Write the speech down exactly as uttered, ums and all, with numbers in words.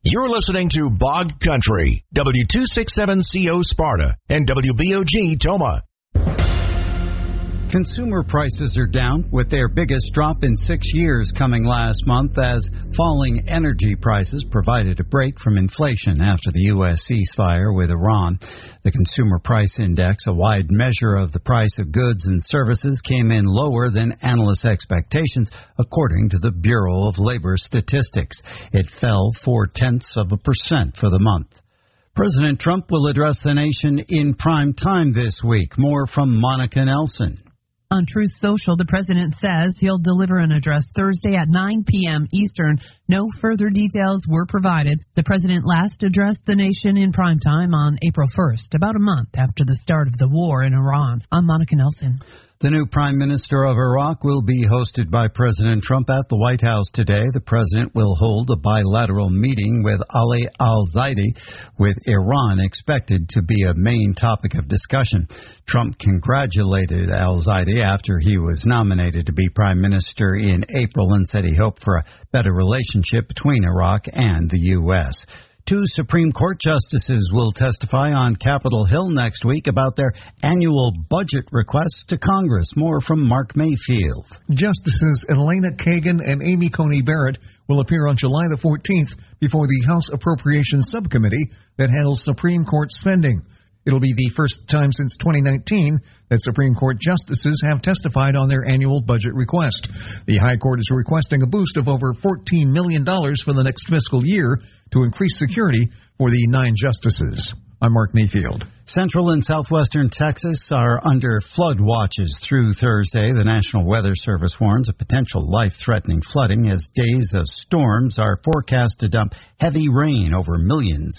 You're listening to Bog Country, W two sixty-seven C O Sparta and W B O G Toma. Consumer prices are down, with their biggest drop in six years coming last month as falling energy prices provided a break from inflation after the U S ceasefire with Iran. The Consumer Price Index, a wide measure of the price of goods and services, came in lower than analysts' expectations, according to the Bureau of Labor Statistics. It fell four-tenths of a percent for the month. President Trump will address the nation in prime time this week. More from Monica Nelson. On Truth Social, the president says he'll deliver an address Thursday at nine p.m. Eastern. No further details were provided. The president last addressed the nation in primetime on April first, about a month after the start of the war in Iran. I'm Monica Nelson. The new Prime Minister of Iraq will be hosted by President Trump at the White House today. The president will hold a bilateral meeting with Ali al-Zaidi, with Iran expected to be a main topic of discussion. Trump congratulated al-Zaidi after he was nominated to be Prime Minister in April and said he hoped for a better relationship between Iraq and the U S Two Supreme Court justices will testify on Capitol Hill next week about their annual budget requests to Congress. More from Mark Mayfield. Justices Elena Kagan and Amy Coney Barrett will appear on July the fourteenth before the House Appropriations Subcommittee that handles Supreme Court spending. It'll be the first time since twenty nineteen that Supreme Court justices have testified on their annual budget request. The High Court is requesting a boost of over fourteen million dollars for the next fiscal year to increase security for the nine justices. I'm Mark Mayfield. Central and southwestern Texas are under flood watches through Thursday. The National Weather Service warns of potential life-threatening flooding as days of storms are forecast to dump heavy rain over millions